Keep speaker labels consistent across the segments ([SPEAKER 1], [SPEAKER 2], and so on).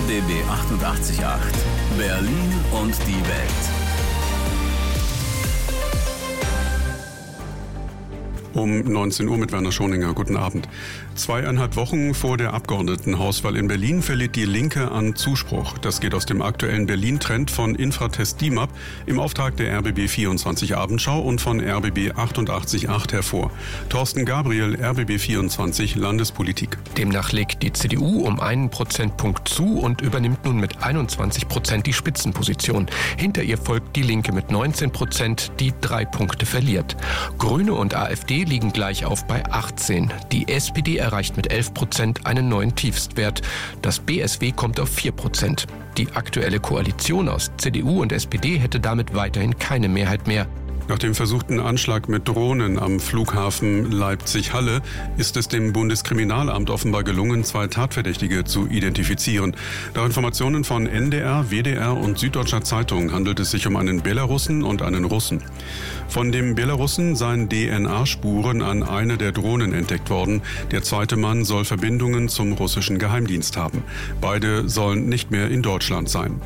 [SPEAKER 1] RBB 88.8 Berlin und die Welt.
[SPEAKER 2] Um 19 Uhr mit Werner Schoninger. Guten Abend. 2,5 Wochen vor der Abgeordnetenhauswahl in Berlin verliert die Linke an Zuspruch. Das geht aus dem aktuellen Berlin-Trend von Infratest DIMAP im Auftrag der RBB 24 Abendschau und von RBB 88.8 hervor. Thorsten Gabriel, RBB 24 Landespolitik.
[SPEAKER 3] Demnach legt die CDU um 1 Prozentpunkt zu und übernimmt nun mit 21% die Spitzenposition. Hinter ihr folgt die Linke mit 19%, die 3 Punkte verliert. Grüne und AfD liegen gleich auf bei 18. Die SPD erreicht mit 11% einen neuen Tiefstwert. Das BSW kommt auf 4%. Die aktuelle Koalition aus CDU und SPD hätte damit weiterhin keine Mehrheit mehr.
[SPEAKER 2] Nach dem versuchten Anschlag mit Drohnen am Flughafen Leipzig-Halle ist es dem Bundeskriminalamt offenbar gelungen, 2 Tatverdächtige zu identifizieren. Nach Informationen von NDR, WDR und Süddeutscher Zeitung handelt es sich um einen Belarussen und einen Russen. Von dem Belarussen seien DNA-Spuren an einer der Drohnen entdeckt worden. Der zweite Mann soll Verbindungen zum russischen Geheimdienst haben. Beide sollen nicht mehr in Deutschland sein.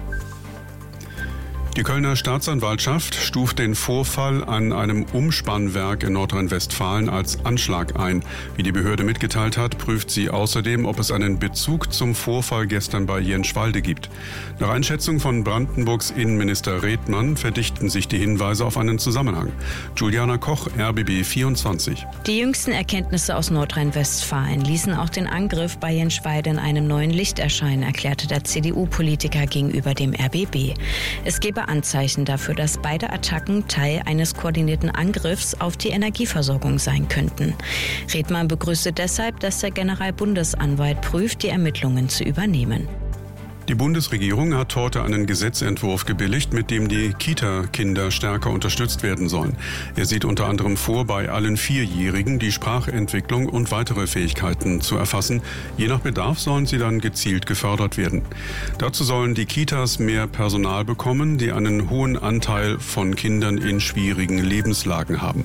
[SPEAKER 2] Die Kölner Staatsanwaltschaft stuft den Vorfall an einem Umspannwerk in Nordrhein-Westfalen als Anschlag ein. Wie die Behörde mitgeteilt hat, prüft sie außerdem, ob es einen Bezug zum Vorfall gestern bei Jenschwalde gibt. Nach Einschätzung von Brandenburgs Innenminister Redmann verdichten sich die Hinweise auf einen Zusammenhang. Juliana Koch, RBB 24.
[SPEAKER 4] Die jüngsten Erkenntnisse aus Nordrhein-Westfalen ließen auch den Angriff bei Jenschwalde in einem neuen Licht erscheinen, erklärte der CDU-Politiker gegenüber dem RBB. Es gebe Anzeichen dafür, dass beide Attacken Teil eines koordinierten Angriffs auf die Energieversorgung sein könnten. Redmann begrüßte deshalb, dass der Generalbundesanwalt prüft, die Ermittlungen zu übernehmen.
[SPEAKER 2] Die Bundesregierung hat heute einen Gesetzentwurf gebilligt, mit dem die Kita-Kinder stärker unterstützt werden sollen. Er sieht unter anderem vor, bei allen 4-Jährigen die Sprachentwicklung und weitere Fähigkeiten zu erfassen. Je nach Bedarf sollen sie dann gezielt gefördert werden. Dazu sollen die Kitas mehr Personal bekommen, die einen hohen Anteil von Kindern in schwierigen Lebenslagen haben.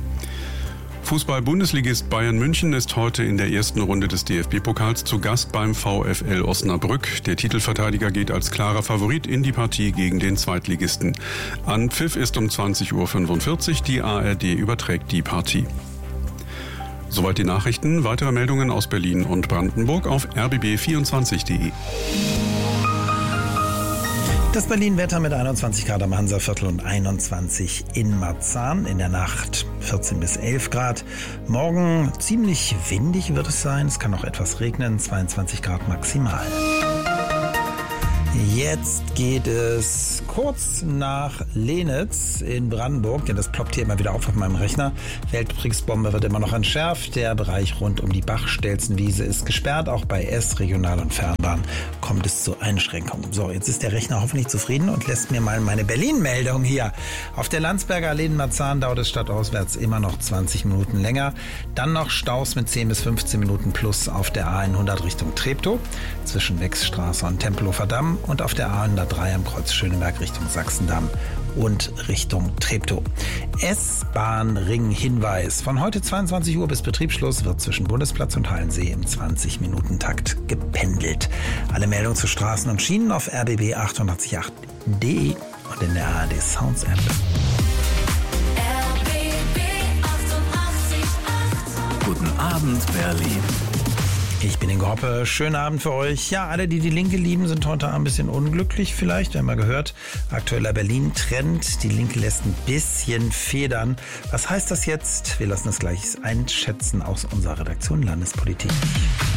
[SPEAKER 2] Fußball-Bundesligist Bayern München ist heute in der ersten Runde des DFB-Pokals zu Gast beim VfL Osnabrück. Der Titelverteidiger geht als klarer Favorit in die Partie gegen den Zweitligisten. Anpfiff ist um 20.45 Uhr. Die ARD überträgt die Partie. Soweit die Nachrichten. Weitere Meldungen aus Berlin und Brandenburg auf rbb24.de.
[SPEAKER 5] Das Berlin-Wetter mit 21 Grad am Hansaviertel und 21 in Marzahn. In der Nacht 14 bis 11 Grad. Morgen ziemlich windig wird es sein. Es kann auch etwas regnen. 22 Grad maximal. Jetzt geht es kurz nach Lenitz in Brandenburg, denn das ploppt hier immer wieder auf meinem Rechner. Weltkriegsbombe wird immer noch entschärft. Der Bereich rund um die Bachstelzenwiese ist gesperrt. Auch bei S, Regional- und Fernbahn kommt es zu Einschränkungen. So, jetzt ist der Rechner hoffentlich zufrieden und lässt mir mal meine Berlin-Meldung hier. Auf der Landsberger Allee in Marzahn dauert es stadtauswärts immer noch 20 Minuten länger. Dann noch Staus mit 10 bis 15 Minuten plus auf der A100 Richtung Treptow zwischen Wechsstraße und Tempelhofer Damm und auf der A103 am Kreuz Schöneberg Richtung Sachsendamm und Richtung Treptow. S-Bahn-Ring-Hinweis. Von heute 22 Uhr bis Betriebsschluss wird zwischen Bundesplatz und Hallensee im 20-Minuten-Takt gependelt. Alle Meldungen zu Straßen und Schienen auf rbb888.de und in der ARD Sounds App.
[SPEAKER 1] RBB 88.8. Guten Abend, Berlin.
[SPEAKER 5] Ich bin Ingo Hoppe. Schönen Abend für euch. Ja, alle, die die Linke lieben, sind heute ein bisschen unglücklich vielleicht. Wir haben mal gehört, aktueller Berlin-Trend. Die Linke lässt ein bisschen federn. Was heißt das jetzt? Wir lassen es gleich einschätzen aus unserer Redaktion Landespolitik.